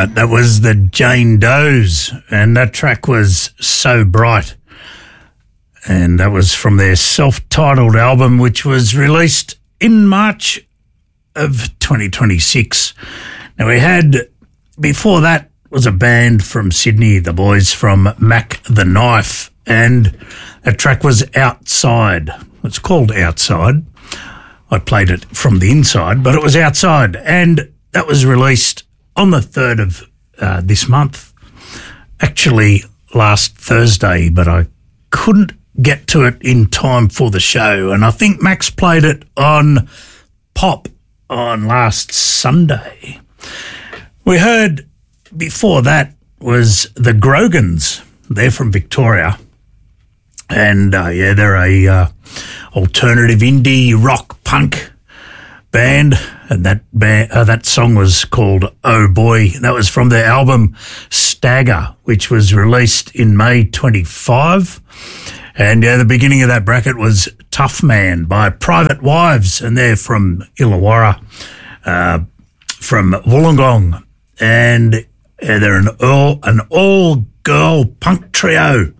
That was the Jane Does, and that track was So Bright. And that was from their self-titled album, which was released in March of 2026. Now, we had, before that, was a band from Sydney, the boys from Mac the Knife, and that track was Outside. It's called Outside. I played it from the inside, but it was Outside, and that was released on the 3rd of this month, actually last Thursday, but I couldn't get to it in time for the show, and I think Max played it on Pop on last Sunday. We heard before that was the Grogans. They're from Victoria, and they're a alternative indie rock punk band, and that song was called Oh Boy. That was from their album Stagger, which was released in May 25. And the beginning of that bracket was Tough Man by Private Wives, and they're from Illawarra, from Wollongong, and they're an all-girl punk trio,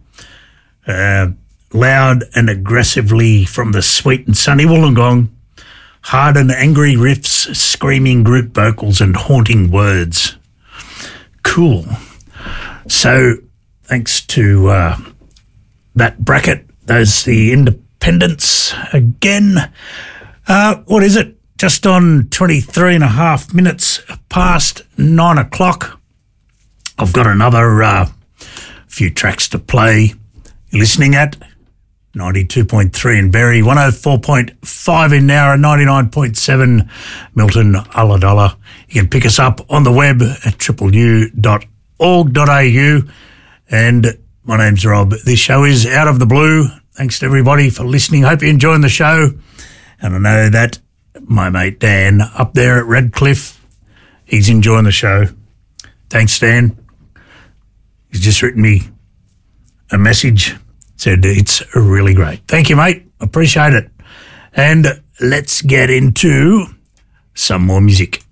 loud and aggressively from the sweet and sunny Wollongong, hard and angry riffs, screaming group vocals, and haunting words. Cool. So, thanks to that bracket, there's the independents again. What is it? Just on 23 and a half minutes past 9 o'clock. I've got another few tracks to play. You're listening at 92.3 in Berry, 104.5 in Nowra, 99.7 Milton, Ulladulla. You can pick us up on the web at www.org.au. And my name's Rob. This show is Out of the Blue. Thanks to everybody for listening. Hope you're enjoying the show. And I know that my mate Dan up there at Redcliffe, he's enjoying the show. Thanks, Dan. He's just written me a message, said it's really great. Thank you, mate. Appreciate it. And let's get into some more music.